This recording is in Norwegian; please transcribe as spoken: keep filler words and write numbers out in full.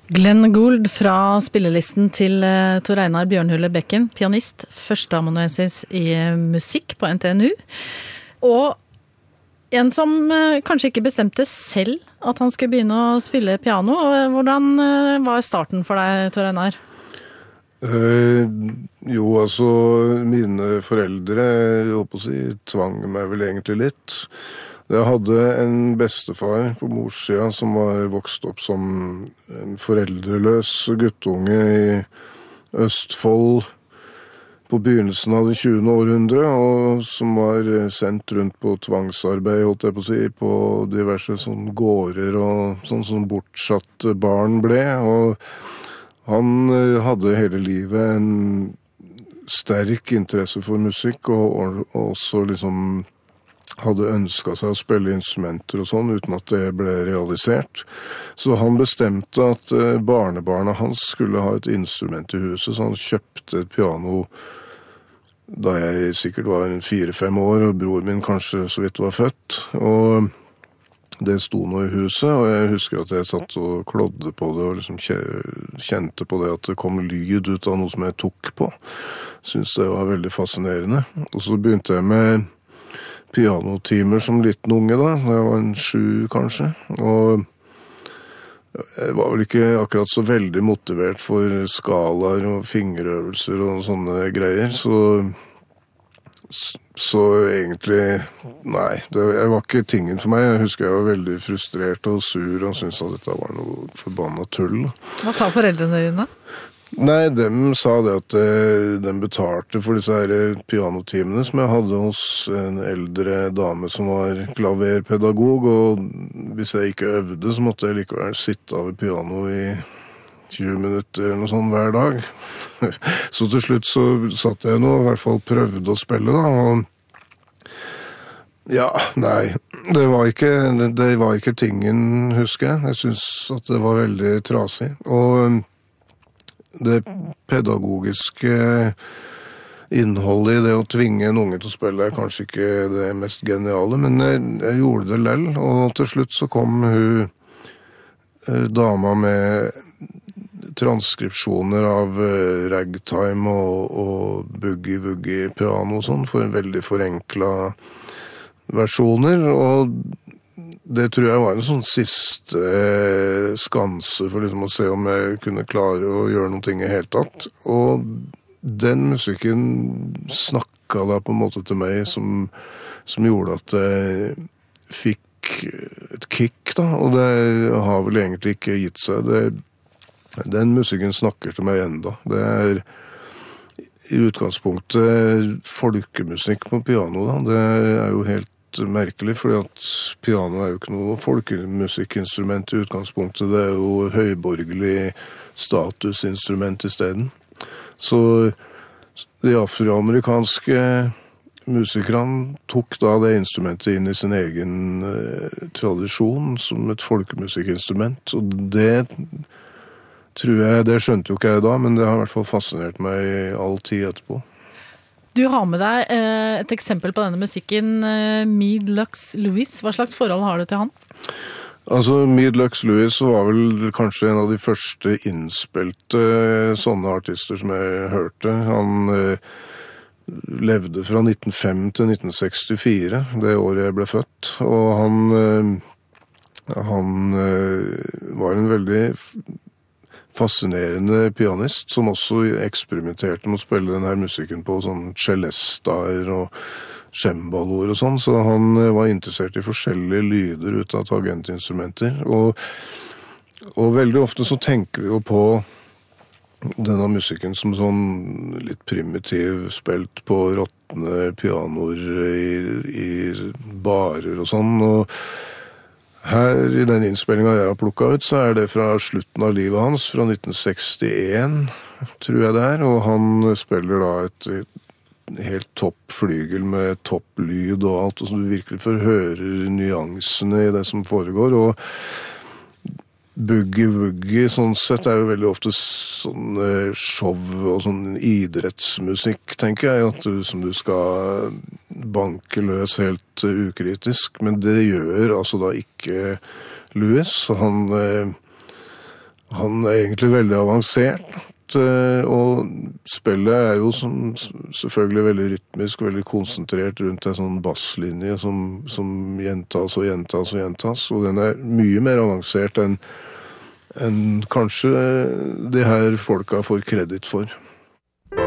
Glenn Gould fra spillelisten til uh, Tor Einar Bjørnhule Bekken, pianist, førsteamanuensis i uh, musikk på N T N U, og en som uh, kanskje ikke bestemte selv at han skulle begynne å spille piano. Hvordan uh, var starten for deg, Tor Einar? Uh, jo, altså, mine foreldre, jeg håper å si, tvang meg vel egentlig litt. Jeg hadde en bestefar på morssida som var vokst opp som en foreldreløs guttunge i Østfold på begynnelsen av det tjuende århundre, og som var sendt rundt på tvangsarbeid, holdt jeg på å si, på diverse sånn gårder og sånn som bortsatt barn ble. Og han hadde hele livet en sterk interesse for musikk, og, og også liksom hadde ønsket seg å spille instrumenter og sånn, uten at det ble realisert. Så han bestemte at barnebarna hans skulle ha et instrument i huset, så han kjøpte et piano da jeg sikkert var fire-fem år, og bror min kanskje så vidt var født. Og det sto nå i huset, og jeg husker at jeg satt og klodde på det, og liksom kjente på det at det kom lyd ut av noe som jeg tok på. Synes det var veldig fascinerende. Og så begynte jeg med pianotimer som liten unge da, da jeg var en sju kanskje, og jeg var vel ikke akkurat så veldig motivert for skalaer og fingerøvelser og sånne greier, så, så egentlig, nei, det jeg var ikke tingen for meg. Jeg husker jeg var veldig frustrert og sur og syntes at dette var noe forbannet tull. Hva sa foreldrene dine? Nei, de sa det at de betalte for disse her pianotimene som jeg hadde hos en eldre dame som var klaverpedagog, og hvis jeg ikke øvde, så måtte jeg likevel sitte av piano i tjue minutter eller noe sånt hver dag. Så til slutt så satt jeg nå, i hvert fall prøvde å spille da, og ja, nei, det var ikke, det var ikke tingen, husker jeg. Jeg synes at det var veldig trasig, og det pedagogiske innholdet i det å tvinge en unge til å spille er kanskje ikke det mest geniale, men jeg, jeg gjorde det lell, og til slutt så kom hun dama med transkripsjoner av ragtime og, og boogie-woogie piano og sånn, for en veldig forenklet versjoner, og det tror jeg var en sånn siste eh, skanse for liksom å se om jeg kunne klare å gjøre noe i helt tatt. Og den musikken snakket da på en måte til meg som, som gjorde at jeg fikk et kick da, og det har vel egentlig ikke gitt seg. Det, den musikken snakker til meg enda. Det er i utgangspunktet folkemusikk på piano da. Det er jo helt merkelig, fordi at piano er jo ikke noe folkemusikkinstrument i utgangspunktet, det er jo høyborgerlig statusinstrument i stedet. Så de afroamerikanske musikerne tok da det instrumentet inn i sin egen eh, tradisjon som et folkemusikkinstrument, og det tror jeg, det skjønte jo ikke jeg da, men det har i hvert fall fascinert meg i all tid etterpå. Du har med deg eh, et eksempel på denne musikken, eh, Meade Lux Lewis. Hva slags forhold har du til han? Altså, Meade Lux Lewis var vel kanskje en av de første innspilte sånne artister som jeg hørte. Han eh, levde fra nitten null fem til nitten sekstifire, det året jeg ble født, og han, eh, han eh, var en veldig fascinerende pianist som også eksperimenterte med å spille denne musikken på sånn celestaer og cembaloer og sånn, så han var interessert i forskjellige lyder ut av tangentinstrumenter, og, og veldig ofte så tenker vi jo på denne musikken som sånn litt primitiv, spilt på råttende pianoer i, i barer og sånn, og her i den innspillingen jeg har plukket ut, så er det fra slutten av livet hans, fra nitten sekstien, tror jeg det er, og han spiller da et, et helt topp flygel med topp lyd og alt, og så du virkelig får høre nyansene i det som foregår, og boogie-woogie sånn sett er jo veldig ofte sånn show og sånn idrettsmusikk, tenker jeg, at du, som du skal banke løs helt ukritisk, men det gjør altså da ikke Lewis. Han, Han er egentlig veldig avansert, og spillet er jo som, selvfølgelig veldig rytmisk, veldig konsentrert rundt en sånn basslinje som, som gjentas og gjentas og gjentas, og den er mye mer avansert enn, enn kanskje det her folka får kreditt for.